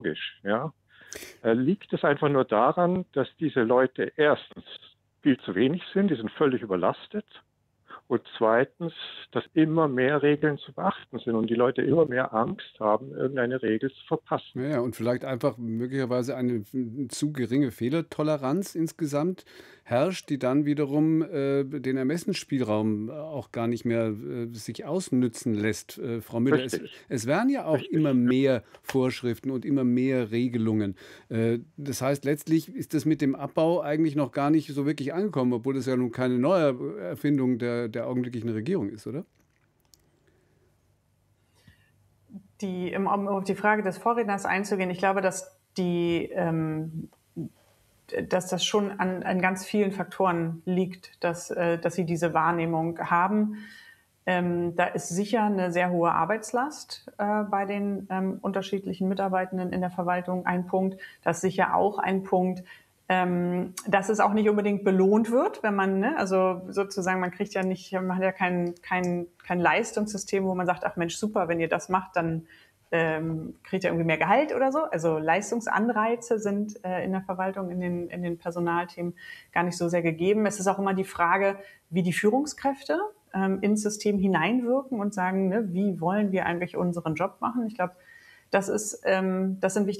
Ja? Liegt es einfach nur daran, dass diese Leute erstens viel zu wenig sind, die sind völlig überlastet, und zweitens, dass immer mehr Regeln zu beachten sind und die Leute immer mehr Angst haben, irgendeine Regel zu verpassen. Ja, ja, und vielleicht einfach möglicherweise eine zu geringe Fehlertoleranz insgesamt herrscht, die dann wiederum, den Ermessensspielraum auch gar nicht mehr, sich ausnützen lässt. Frau Müller, es Richtig, es werden ja auch immer richtig. mehr Vorschriften und immer mehr Regelungen. Das heißt, letztlich ist das mit dem Abbau eigentlich noch gar nicht so wirklich angekommen, obwohl das ja nun keine neue Erfindung der augenblicklichen Regierung ist, oder? Um auf die Frage des Vorredners einzugehen, ich glaube, dass das schon an ganz vielen Faktoren liegt, dass sie diese Wahrnehmung haben. Da ist sicher eine sehr hohe Arbeitslast bei den unterschiedlichen Mitarbeitenden in der Verwaltung ein Punkt. Das ist sicher auch ein Punkt, dass es auch nicht unbedingt belohnt wird, wenn man, ne, also sozusagen, man hat ja kein Leistungssystem, wo man sagt, ach Mensch, super, wenn ihr das macht, dann kriegt ihr irgendwie mehr Gehalt oder so. Also Leistungsanreize sind in der Verwaltung, in den Personalthemen gar nicht so sehr gegeben. Es ist auch immer die Frage, wie die Führungskräfte ins System hineinwirken und sagen, ne, wie wollen wir eigentlich unseren Job machen? Ich glaube, das sind wichtige